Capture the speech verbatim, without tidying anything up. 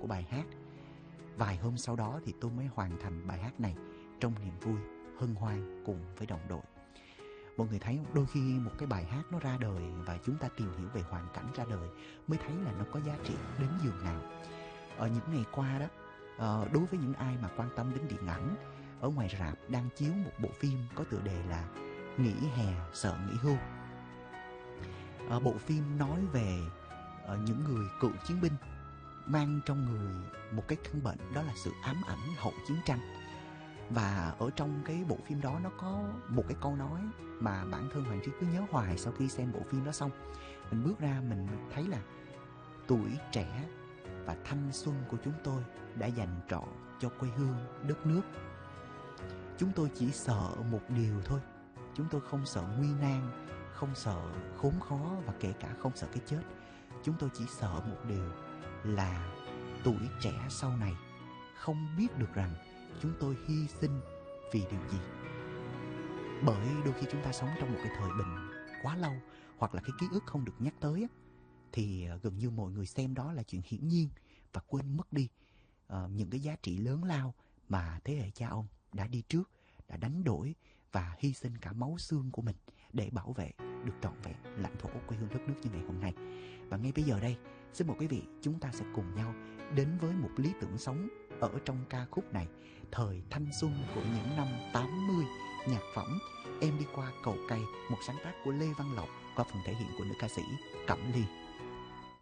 của bài hát. Vài hôm sau đó thì tôi mới hoàn thành bài hát này trong niềm vui, hân hoan cùng với đồng đội. Mọi người thấy không? Đôi khi một cái bài hát nó ra đời và chúng ta tìm hiểu về hoàn cảnh ra đời mới thấy là nó có giá trị đến giường nào. Ở những ngày qua đó, đối với những ai mà quan tâm đến điện ảnh, ở ngoài rạp đang chiếu một bộ phim có tựa đề là Nghỉ hè sợ nghỉ hưu. Bộ phim nói về những người cựu chiến binh mang trong người một cái căn bệnh, đó là sự ám ảnh hậu chiến tranh. Và ở trong cái bộ phim đó nó có một cái câu nói mà bản thân Hoàng Trí cứ nhớ hoài sau khi xem bộ phim đó xong. Mình bước ra mình thấy là tuổi trẻ và thanh xuân của chúng tôi đã dành trọn cho quê hương, đất nước. Chúng tôi chỉ sợ một điều thôi. Chúng tôi không sợ nguy nan, không sợ khốn khó và kể cả không sợ cái chết. Chúng tôi chỉ sợ một điều là tuổi trẻ sau này không biết được rằng chúng tôi hy sinh vì điều gì. Bởi đôi khi chúng ta sống trong một cái thời bình quá lâu, hoặc là cái ký ức không được nhắc tới, thì gần như mọi người xem đó là chuyện hiển nhiên và quên mất đi uh, những cái giá trị lớn lao mà thế hệ cha ông đã đi trước, đã đánh đổi và hy sinh cả máu xương của mình để bảo vệ được trọn vẹn lãnh thổ quê hương đất nước như ngày hôm nay. Và ngay bây giờ đây, xin mời quý vị, chúng ta sẽ cùng nhau đến với một lý tưởng sống ở trong ca khúc này, thời thanh xuân của những năm tám mươi, nhạc phẩm Em đi qua cầu cây, một sáng tác của Lê Văn Lộc qua phần thể hiện của nữ ca sĩ Cẩm Ly.